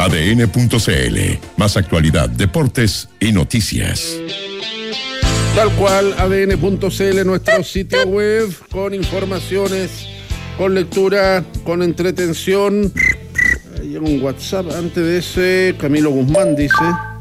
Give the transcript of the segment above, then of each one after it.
ADN.cl. Más actualidad, deportes y noticias. Tal cual, ADN.cl, nuestro sitio web, con informaciones, con lectura, con entretención. Llega un WhatsApp antes de ese. Camilo Guzmán dice: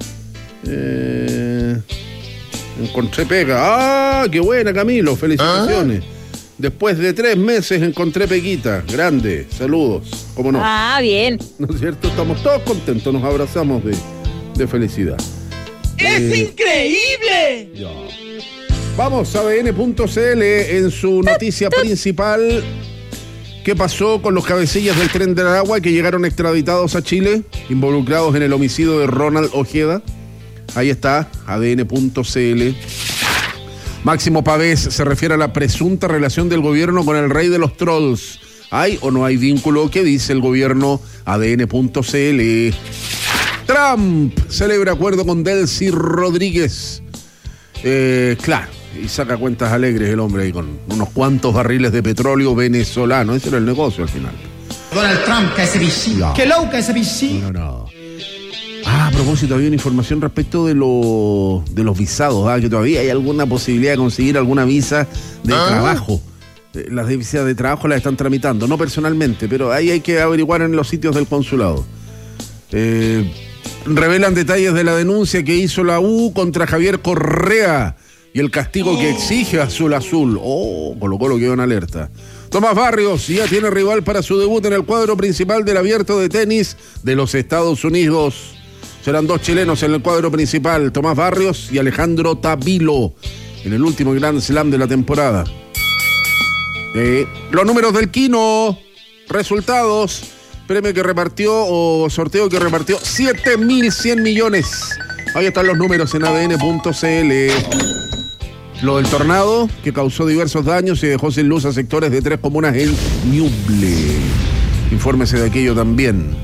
encontré pega. ¡Ah, qué buena, Camilo! Felicitaciones. Después de 3 meses encontré peguita. Grande. Saludos. ¿Cómo no? Ah, bien. ¿No es cierto? Estamos todos contentos. Nos abrazamos de felicidad. ¡Es increíble! Ya. Vamos a ADN.cl en su noticia principal. ¿Qué pasó con los cabecillas del Tren del Agua que llegaron extraditados a Chile, involucrados en el homicidio de Ronald Ojeda? Ahí está, ADN.cl. Máximo Pavés se refiere a la presunta relación del gobierno con el rey de los trolls. ¿Hay o no hay vínculo? ¿Qué dice el gobierno? ADN.cl. Trump celebra acuerdo con Delcy Rodríguez. Claro, y saca cuentas alegres el hombre ahí con unos cuantos barriles de petróleo venezolano. Ese era el negocio al final. Donald Trump, que ese bici. No. ¡Qué loca ese bici! No. A propósito, había una información respecto de los visados, que todavía hay alguna posibilidad de conseguir alguna visa de trabajo. Las visas de trabajo las están tramitando, no personalmente, pero ahí hay que averiguar en los sitios del consulado. Revelan detalles de la denuncia que hizo la U contra Javier Correa y el castigo que exige Azul Azul. Colo-Colo quedó en alerta. Tomás Barrios ya tiene rival para su debut en el cuadro principal del Abierto de Tenis de los Estados Unidos. Serán 2 chilenos en el cuadro principal, Tomás Barrios y Alejandro Tabilo, en el último Grand Slam de la temporada. Los números del Quino, resultados, premio que repartió o sorteo que repartió 7.100 millones. Ahí están los números en ADN.cl. Lo del tornado que causó diversos daños y dejó sin luz a sectores de 3 comunas en Ñuble. Infórmese de aquello también.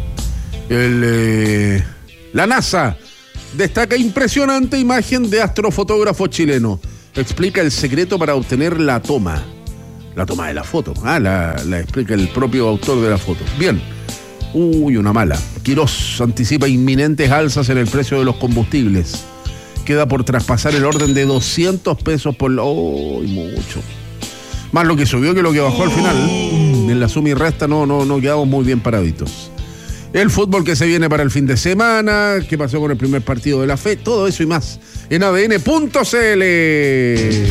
La NASA destaca impresionante imagen de astrofotógrafo chileno. Explica el secreto para obtener la toma de la foto. La explica el propio autor de la foto. Bien. Una mala. Quirós anticipa inminentes alzas en el precio de los combustibles. Queda por traspasar el orden de 200 pesos por... mucho. Más lo que subió que lo que bajó al final. En la suma y resta no quedamos muy bien paraditos. El fútbol que se viene para el fin de semana, qué pasó con el primer partido de la fe, todo eso y más en ADN.cl.